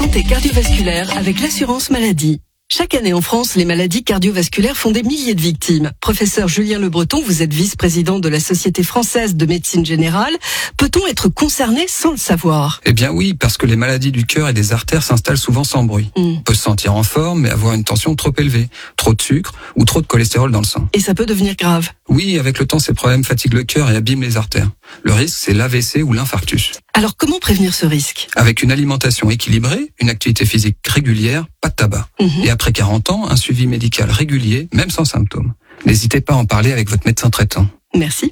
santé cardiovasculaire avec l'assurance maladie. Chaque année en France, les maladies cardiovasculaires font des milliers de victimes. Professeur Julien Le Breton, vous êtes vice-président de la Société française de médecine générale. Peut-on être concerné sans le savoir ? Eh bien oui, parce que les maladies du cœur et des artères s'installent souvent sans bruit. On peut se sentir en forme, mais avoir une tension trop élevée, trop de sucre ou trop de cholestérol dans le sang. Et ça peut devenir grave. Oui, avec le temps, ces problèmes fatiguent le cœur et abîment les artères. Le risque, c'est l'AVC ou l'infarctus. Alors comment prévenir ce risque ? Avec une alimentation équilibrée, une activité physique régulière, pas de tabac. Et après 40 ans, un suivi médical régulier, même sans symptômes. N'hésitez pas à en parler avec votre médecin traitant. Merci.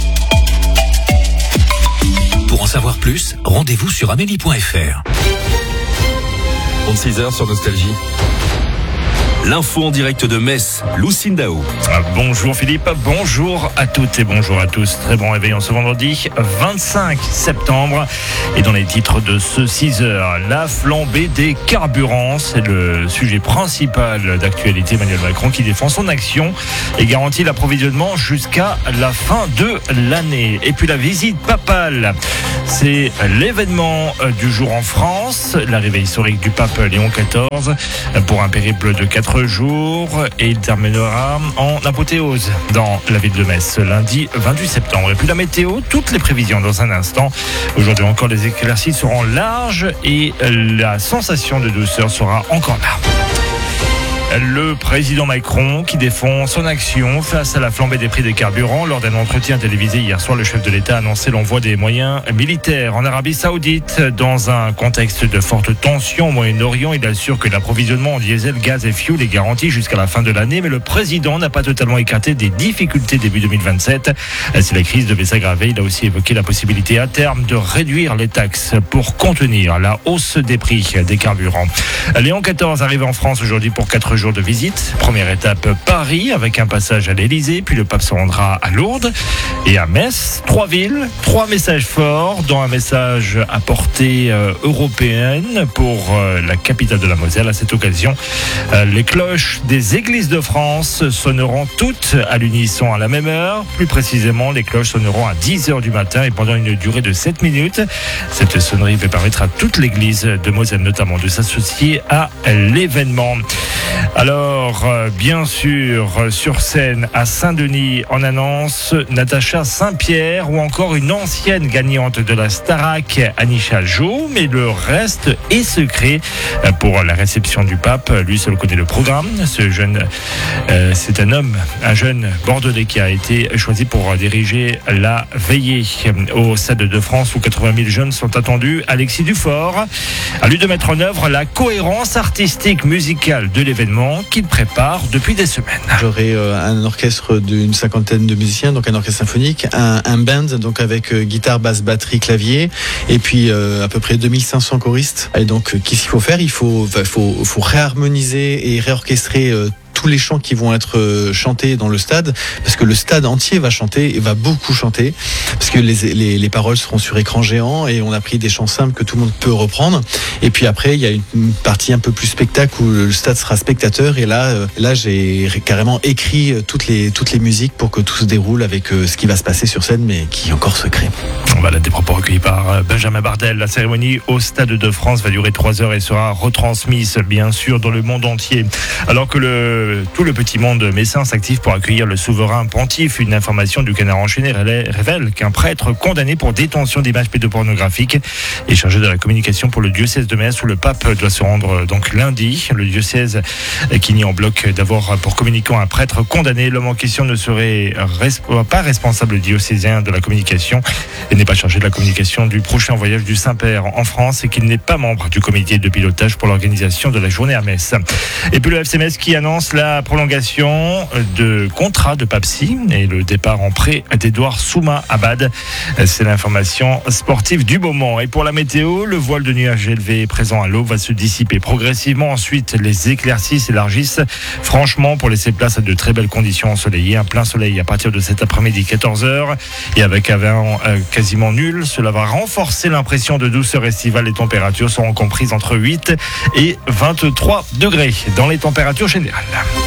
Pour en savoir plus, rendez-vous sur amélie.fr. 36h sur Nostalgie. L'info en direct de Metz, Lucine Dao. Bonjour Philippe, bonjour à toutes et bonjour à tous. Très bon réveil en ce vendredi 25 septembre. Et dans les titres de ce 6h, la flambée des carburants. C'est le sujet principal d'actualité. Emmanuel Macron qui défend son action et garantit l'approvisionnement jusqu'à la fin de l'année. Et puis la visite papale. C'est l'événement du jour en France. L'arrivée historique du pape Léon XIV pour un périple de 4 jours et il terminera en apothéose dans la ville de Metz lundi 28 septembre. Et puis la météo, toutes les prévisions dans un instant. Aujourd'hui encore, les éclaircies seront larges et la sensation de douceur sera encore là. Le président Macron qui défend son action face à la flambée des prix des carburants. Lors d'un entretien télévisé hier soir, le chef de l'État a annoncé l'envoi des moyens militaires en Arabie Saoudite. Dans un contexte de forte tension au Moyen-Orient, il assure que l'approvisionnement en diesel, gaz et fioul est garanti jusqu'à la fin de l'année. Mais le président n'a pas totalement écarté des difficultés début 2027. Si la crise devait s'aggraver, il a aussi évoqué la possibilité à terme de réduire les taxes pour contenir la hausse des prix des carburants. Léon XIV arrive en France aujourd'hui pour 4 jours de visite. Première étape, Paris, avec un passage à l'Élysée, puis le pape se rendra à Lourdes et à Metz. 3 villes, 3 messages forts, dont un message à portée européenne pour la capitale de la Moselle. À cette occasion, les cloches des églises de France sonneront toutes à l'unisson à la même heure. Plus précisément, les cloches sonneront à 10h du matin et pendant une durée de 7 minutes. Cette sonnerie va permettre à toute l'église de Moselle notamment de s'associer à l'événement. Alors, bien sûr, sur scène à Saint-Denis, on annonce Natacha Saint-Pierre ou encore une ancienne gagnante de la Starac, Anisha Jo, mais le reste est secret pour la réception du pape. Lui seul connaît le programme. Ce jeune, c'est un jeune Bordelais qui a été choisi pour diriger la veillée au Stade de France où 80 000 jeunes sont attendus. Alexis Dufort, à lui de mettre en œuvre la cohérence artistique musicale de l'événement qu'il prépare depuis des semaines. J'aurai un orchestre d'une 50aine de musiciens, donc un orchestre symphonique, un band donc avec guitare, basse, batterie, clavier, et puis à peu près 2500 choristes. Et donc qu'est-ce qu'il faut faire ? Il faut réharmoniser et réorchestrer tous les chants qui vont être chantés dans le stade, parce que le stade entier va chanter et va beaucoup chanter, parce que les paroles seront sur écran géant et on a pris des chants simples que tout le monde peut reprendre. Et puis après, il y a une partie un peu plus spectacle où le stade sera spectateur et là j'ai carrément écrit toutes les musiques pour que tout se déroule avec ce qui va se passer sur scène, mais qui est encore secret. Voilà des propos recueillis par Benjamin Bardel. La cérémonie au Stade de France va durer 3 heures et sera retransmise bien sûr dans le monde entier. Alors que tout le petit monde messin s'active pour accueillir le souverain pontife. Une information du Canard enchaîné révèle qu'un prêtre condamné pour détention d'images pédopornographiques est chargé de la communication pour le diocèse de Metz où le pape doit se rendre donc lundi. Le diocèse qui nie en bloc d'avoir pour communicant un prêtre condamné. L'homme en question ne serait pas responsable diocésain de la communication et n'est pas chargé de la communication du prochain voyage du Saint-Père en France et qu'il n'est pas membre du comité de pilotage pour l'organisation de la journée à Metz. Et puis le FC Metz qui annonce la prolongation de contrat de Papsi et le départ en prêt d'Edouard Souma-Abad. C'est l'information sportive du moment. Et pour la météo, le voile de nuages élevé présent à l'aube va se dissiper progressivement. Ensuite, les éclaircies s'élargissent franchement pour laisser place à de très belles conditions ensoleillées. Un plein soleil à partir de cet après-midi 14h et avec un vent quasiment nul. Cela va renforcer l'impression de douceur estivale. Les températures seront comprises entre 8 et 23 degrés dans les températures générales.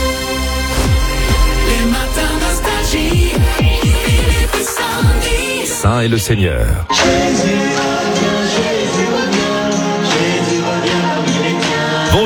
Saint et le Seigneur.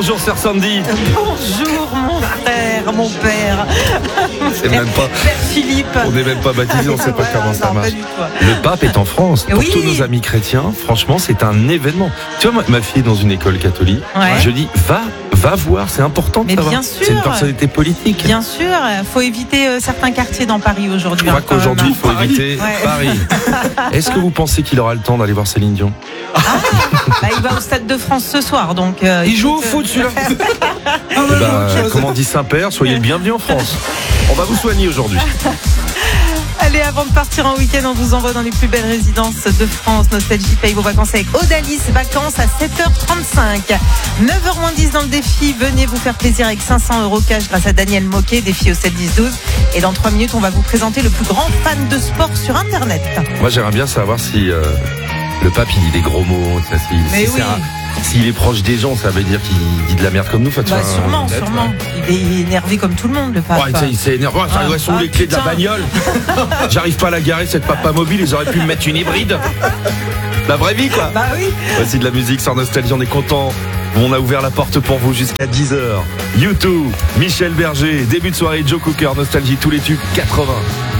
Bonjour sœur Sandy. Bonjour mon frère, mon père. C'est même pas. Père Philippe. On n'est même pas baptisé, on ne sait pas comment ça non, marche. pas du tout. Le pape est en France. Pour Oui. tous nos amis chrétiens, franchement, c'est un événement. Tu vois, ma fille est dans une école catholique. Ouais. Je dis, va voir, c'est important de Mais savoir. bien sûr. C'est une personnalité politique. Bien sûr, faut éviter certains quartiers dans Paris aujourd'hui. Je crois quand qu'aujourd'hui, il même. faut éviter Ouais. Paris. Est-ce que vous pensez qu'il aura le temps d'aller voir Céline Dion? Bah, il va au Stade de France ce soir, donc. Il joue au foot, celui-là. Comme on dit Saint-Père, soyez le bienvenu en France. On va vous soigner aujourd'hui. Allez, avant de partir en week-end, on vous envoie dans les plus belles résidences de France. Nostalgie paye vos vacances avec Odalis, vacances à 7h35. 9h-10 dans le défi. Venez vous faire plaisir avec 500 € cash grâce à Daniel Moquet, défi au 7-10-12. Et dans 3 minutes, on va vous présenter le plus grand fan de sport sur Internet. Moi, j'aimerais bien savoir si le pape, il dit des gros mots. Ça, Mais oui. S'il est proche des gens, ça veut dire qu'il dit de la merde comme nous. Bah, sûrement. Il est énervé comme tout le monde, le pape. Ouais, il s'est énervé. Elles sont les clés de la bagnole. J'arrive pas à la garer, cette papa mobile. Ils auraient pu me mettre une hybride. La vraie vie, quoi. Bah oui. Voici de la musique sur Nostalgie. On est content. On a ouvert la porte pour vous jusqu'à 10h. YouTube, Michel Berger, début de soirée, Joe Cooker, Nostalgie, tous les tubes 80.